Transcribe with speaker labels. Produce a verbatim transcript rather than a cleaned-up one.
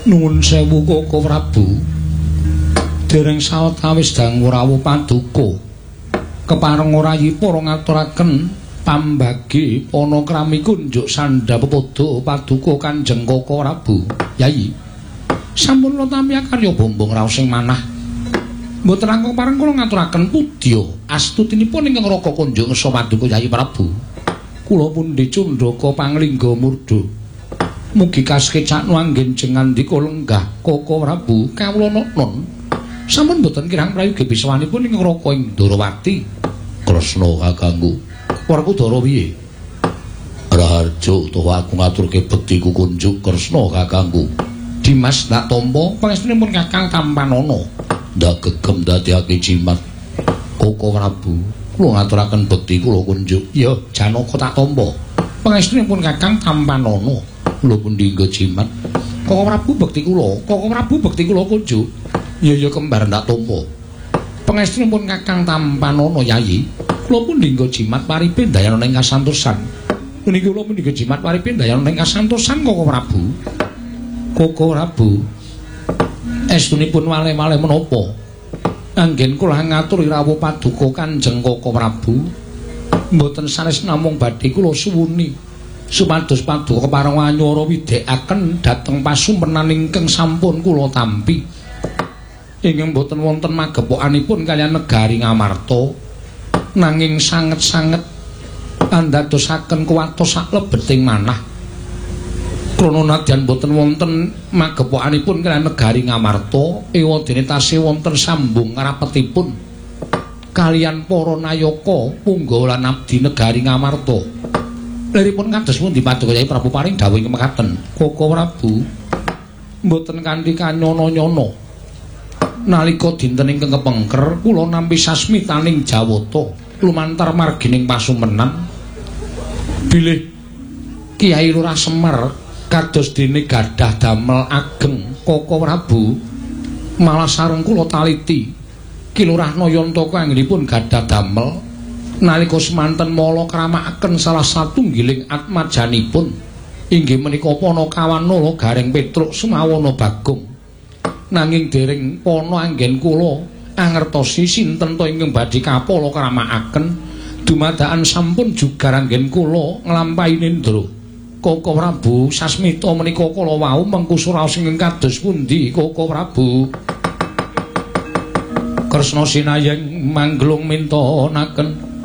Speaker 1: Nuwun sewu Koko Prabu. Dereng sawetawis dangu rawuh paduka. Kepareng orayi para ngaturaken pambagi panakrami kunjuk sandhapepada paduka Kanjeng Koko Prabu. Yayi. Sampun kula tamya karya bombong raos sing manah. Mboten langkung pareng kula ngaturaken pudya astutinipun ingkang raka kunjuk ngesa paduka Yayi Prabu. Kula pundhi Candaka Panglingga Murda. Mugi kasekecakno anggen jengandika lenggah Koko Prabu kawula non. Sampun boten kirang prayogi biswanipun ing Raka ing Darawati. Kresna kakangku. Werkudara piye? Raharja utawa aku ngaturke bektiku kunjuk Kresna kakangku. Dimas ndak tampa pangestunipun Kakang Tampanana. Ndak gegem dadekake jimat Koko Prabu. Kula ngaturaken bekti kula kunjuk. Ya Janaka tak tampa. Pangestunipun Kakang Tampanana. Kula pundi nggo jimat. Koko Prabu bekti kula. Koko Prabu bekti kula kunjuk. Ya ya kembar ndak tampa. Pangestunipun Kakang Tampanana Yayi, kula pundi nggo jimat paripe dayana ing kasantosan. Puniki kula pundi nggo jimat paripe dayana ing kasantosan Koko Prabu. Koko Prabu. Estunipun wale-wale menapa? Anggen kula ngaturi rawuh paduka Kanjeng Koko Prabu. Mboten sanes namung badhe kula suwuni supados paduka kepareng wanyara widhekaken dhateng pasumpenan ingkang sampun kula tampi. Ingkang boten wonten magepokanipun kaliyan negari Ngamarta nanging sanget-sanget andadosaken kuwatos saklebeting manah krana nadyan boten wonten magepokanipun kaliyan negari Ngamarta ewadene tasih wonten sambung ngrapetipun kaliyan para nayaka punggawa lan abdi negari Ngamarta. Liripun kados pundi paduka Yayi Prabu paring dawuh ing mekaten. Koko Prabu mboten kanthi kanyana-nyana. Nalika dinten ingkang kepengker kula nampi sasmitaning Jawata lumantar margining pasumpenan bilih Kyai Lurah Semar kados dene gadah damel ageng Koko Prabu malah sareng kula taliti Ki Lurah Nayantaka anggenipun gadah damel nalika semanten mala kramakaken salah satunggiling atmajanipun inggih menika Panakawanala Gareng Petruk Sumawana Bagong. Nanging dereng pono anggen kula angertosi sinten to ingkang badhe kapala kramakaken dumadakan sampun jugar anggen kula nglampahi nindra. Koko Prabu sasmita menika kala wau mengku suraos ingkang kados pundi Koko Prabu? Kresna sinayeng manglung mintonaken